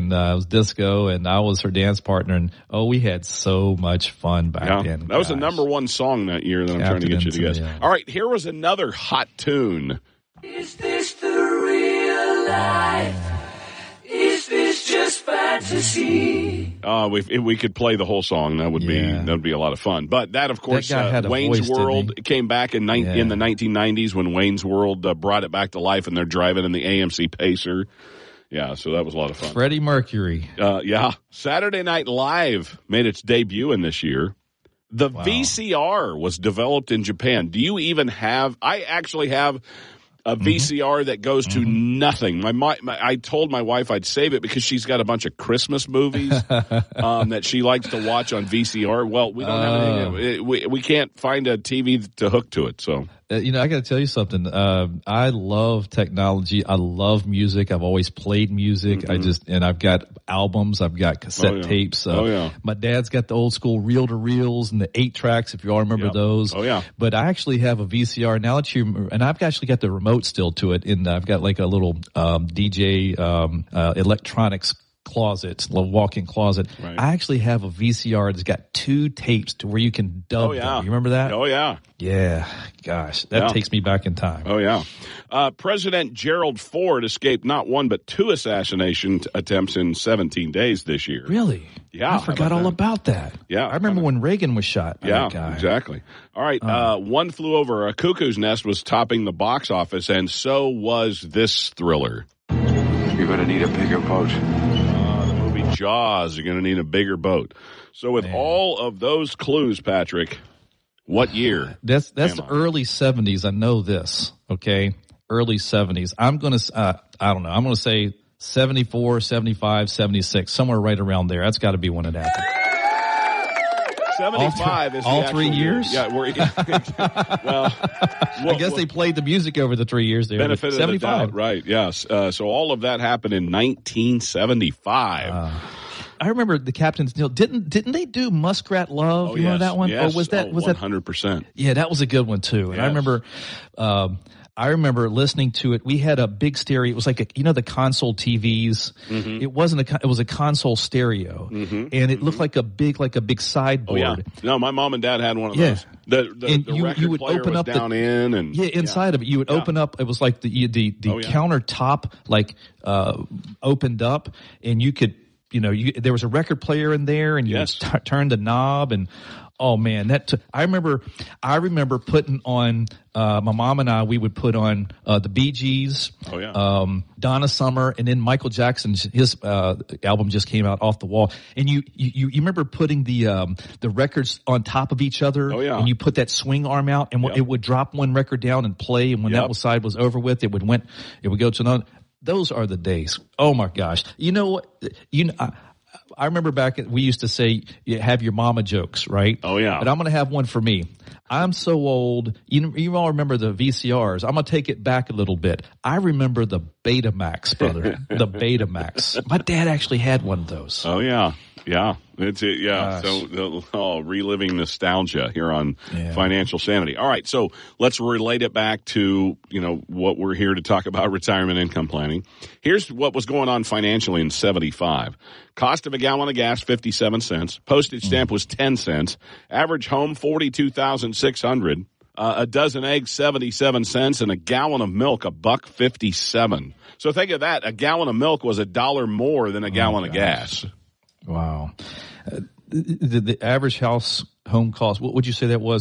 and it was disco, and I was her dance partner, and we had so much fun back then. That was the number one song that year that I'm trying to get you to guess. Yeah. All right, here was another hot tune. Is this the real life? Is this just fantasy? If we could play the whole song, that would be a lot of fun. But that, of course, Wayne's World came back in the 1990s when Wayne's World brought it back to life, and they're driving in the AMC Pacer. Yeah, so that was a lot of fun. Freddie Mercury. Saturday Night Live made its debut in this year. The VCR was developed in Japan. Do you even have – I actually have – a VCR that goes to nothing. I told my wife I'd save it because she's got a bunch of Christmas movies that she likes to watch on VCR. Well, we don't have anything. We can't find a TV to hook to it. So I got to tell you something. I love technology. I love music. I've always played music. I've got albums. I've got cassette tapes. My dad's got the old school reel to reels and the 8 tracks, if you all remember those. Oh yeah. But I actually have a VCR now and I've actually got the remote still to it, and I've got like a little DJ electronics closet, a walk-in closet. Right. I actually have a VCR that's got 2 tapes to where you can dub them. You remember that? Oh yeah. Yeah. Gosh, that takes me back in time. Oh yeah. President Gerald Ford escaped not 1 but 2 assassination attempts in 17 days this year. Really? Yeah. I forgot all about that. Yeah. I remember when Reagan was shot by that guy. Exactly. All right. One Flew Over a Cuckoo's Nest was topping the box office, and so was this thriller. You're going to need a bigger boat. The movie Jaws, you're going to need a bigger boat. So with all of those clues, Patrick, what year? That's the early 70s. I know this, okay? Early 70s. I'm going to, I don't know. I'm going to say 74, 75, 76, somewhere right around there. That's got to be when it happened. 75 is all 3 years? Yeah, I guess they played the music over the 3 years there. Benefit 75. of the doubt, right, yes. So all of that happened in 1975. I remember the Captain's Deal. Didn't they do Muskrat Love? You remember that one? Yes. Or was that 100%. Yeah, that was a good one too. And I remember listening to it. We had a big stereo. It was like the console TVs. Mm-hmm. It was a console stereo, and it looked like a big sideboard. Oh, yeah. No, my mom and dad had one of those. The record would player open was up down in, and inside of it, you would open up. It was like the countertop opened up, and you could. There was a record player in there, and you turn the knob, and oh man, I remember putting on my mom and I. We would put on the Bee Gees, Donna Summer, and then Michael Jackson's his album just came out, Off the Wall. And you remember putting the records on top of each other, and you put that swing arm out, and it would drop one record down and play, and when that side was over with, it would go to another. Those are the days. Oh my gosh! You know what? I remember we used to say, you have your mama jokes, right? Oh yeah. But I'm going to have one for me. I'm so old. You all remember the VCRs. I'm going to take it back a little bit. I remember the Betamax, brother. The Betamax. My dad actually had one of those. Oh yeah. Yeah. It's it. Yeah. Gosh. So reliving nostalgia here on Financial Sanity. All right. So let's relate it back to, what we're here to talk about, retirement income planning. Here's what was going on financially in 75. Cost of a gallon of gas, 57 cents. Postage stamp was 10 cents. Average home, 42,600. A dozen eggs, 77 cents, and a gallon of milk, $1.57. So think of that. A gallon of milk was $1 more than a gallon of gas. Wow. The average home cost, what would you say that was?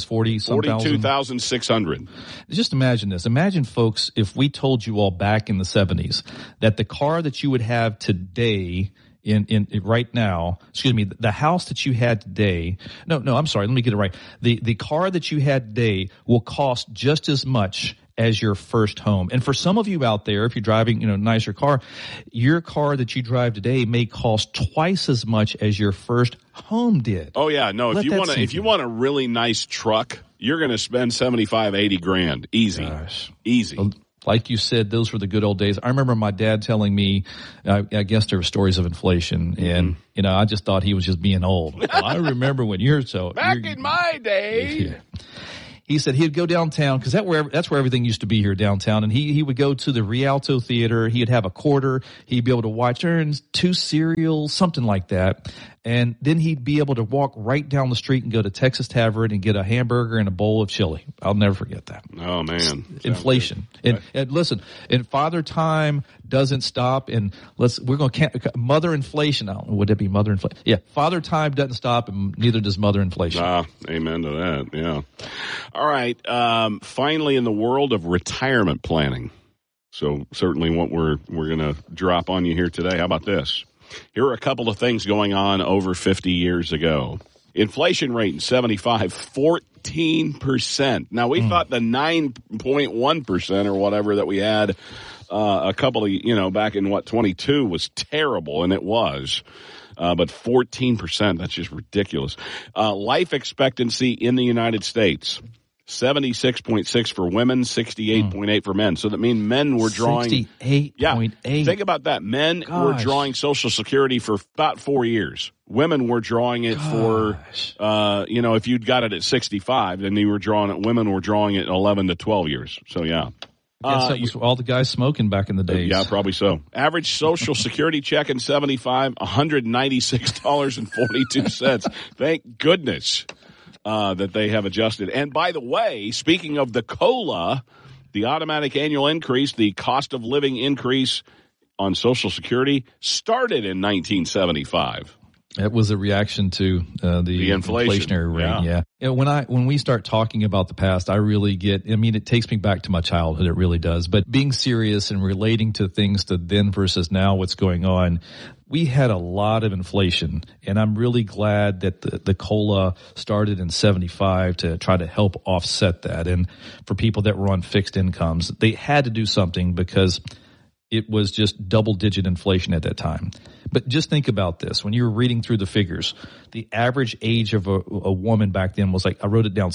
42,600. Just imagine this. Imagine, folks, if we told you all back in the 70s that the car that you would have today right now, the house that you had today, no, I'm sorry, let me get it right. The car that you had today will cost just as much as your first home. And for some of you out there, if you're driving, a nicer car, your car that you drive today may cost twice as much as your first home did. Oh yeah, no, if you want a really nice truck, you're going to spend 75, 80 grand. Easy. Gosh. Easy. Like you said, those were the good old days. I remember my dad telling me, I guess there were stories of inflation, and, I just thought he was just being old. Well, I remember when you're so. Back in my day. Yeah. he said he'd go downtown because that's where everything used to be here downtown. And he would go to the Rialto Theater. He'd have a quarter. He'd be able to watch turns, 2 cereals, something like that. And then he'd be able to walk right down the street and go to Texas Tavern and get a hamburger and a bowl of chili. I'll never forget that. Oh, man. Inflation. And listen, and Father Time doesn't stop. And we're going to Mother Inflation. I don't know, would it be Mother Inflation? Yeah, Father Time doesn't stop, and neither does Mother Inflation. Amen to that, yeah. All right, finally in the world of retirement planning. So certainly what we're going to drop on you here today. How about this? Here are a couple of things going on over 50 years ago. Inflation rate in 75, 14%. Now, we thought the 9.1% or whatever that we had a couple of, back in 22 was terrible, and it was. But 14%, that's just ridiculous. Life expectancy in the United States, 76.6 for women, 68.8 for men. So that means men were drawing 68.8. Yeah, think about that. Men were drawing Social Security for about 4 years. Women were drawing it for, if you'd got it at 65, then women were drawing it 11 to 12 years. So yeah. That was all the guys smoking back in the days. Yeah, probably so. Average Social Security check in 75, $196.42. Thank goodness that they have adjusted. And by the way, speaking of the COLA, the automatic annual increase, the cost of living increase on Social Security started in 1975. It was a reaction to the inflationary rate. Yeah. When we start talking about the past, I really it takes me back to my childhood. It really does. But being serious and relating to things to then versus now, what's going on, we had a lot of inflation. And I'm really glad that the COLA started in 75 to try to help offset that. And for people that were on fixed incomes, they had to do something because it was just double-digit inflation at that time. But just think about this. When you were reading through the figures, the average age of a woman back then was I wrote it down,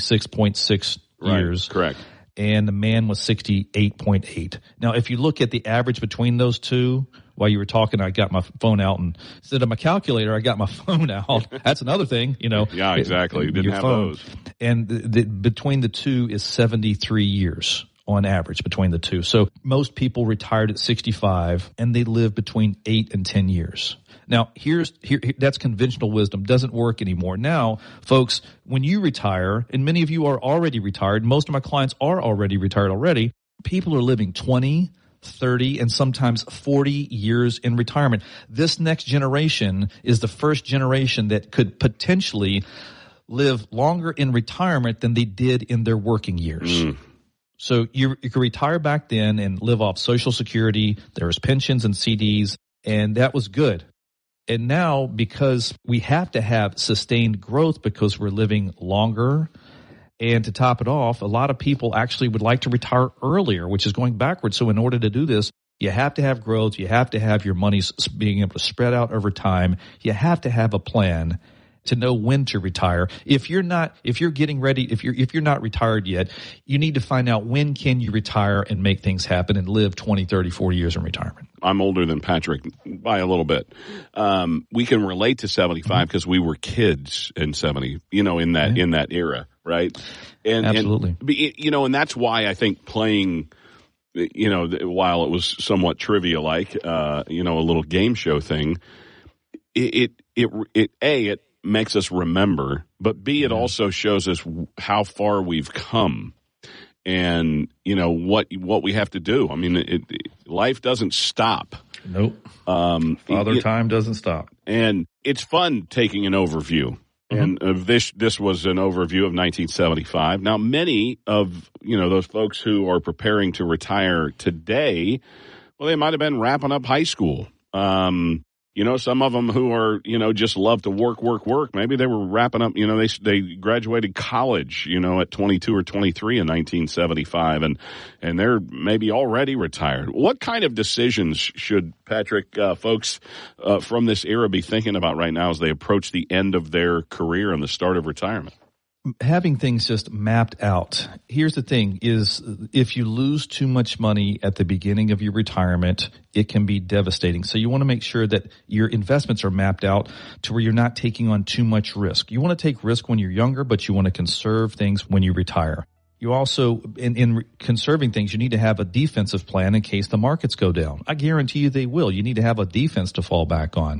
76.6 years. Correct. And the man was 68.8. Now, if you look at the average between those two, while you were talking, I got my phone out, and instead of my calculator, I got my phone out. That's another thing, Yeah, exactly. You didn't have those. And between the two is 73 years. On average between the two. So most people retired at 65 and they live between 8 and 10 years. Now, that's conventional wisdom. Doesn't work anymore. Now, folks, when you retire, and many of you are already retired, most of my clients are already retired already, people are living 20, 30, and sometimes 40 years in retirement. This next generation is the first generation that could potentially live longer in retirement than they did in their working years. So you could retire back then and live off Social Security. There was pensions and CDs, and that was good. And now, because we have to have sustained growth because we're living longer, and to top it off, a lot of people actually would like to retire earlier, which is going backwards. So in order to do this, you have to have growth. You have to have your money being able to spread out over time. You have to have a plan to know when to retire. If you're not retired yet, you need to find out when can you retire and make things happen and live 20, 30, 40 years in retirement. I'm older than Patrick by a little bit. We can relate to 75 because we were kids in 70, in that era, right? Absolutely. And that's why I think playing, while it was somewhat trivia-like, a little game show thing, it makes us remember, but B, it also shows us how far we've come and, what we have to do. I mean, life doesn't stop. Nope. Father Time doesn't stop. And it's fun taking an overview. And this was an overview of 1975. Now, many of, those folks who are preparing to retire today, well, they might have been wrapping up high school. Some of them who are, just love to work. Maybe they were wrapping up, they graduated college, at 22 or 23 in 1975 and they're maybe already retired. What kind of decisions should Patrick, folks, from this era be thinking about right now as they approach the end of their career and the start of retirement? having things just mapped out. Here's the thing is if you lose too much money at the beginning of your retirement, it can be devastating. So you want to make sure that your investments are mapped out to where you're not taking on too much risk. You want to take risk when you're younger, but you want to conserve things when you retire. You also, in conserving things, you need to have a defensive plan in case the markets go down. I guarantee you they will. You need to have a defense to fall back on.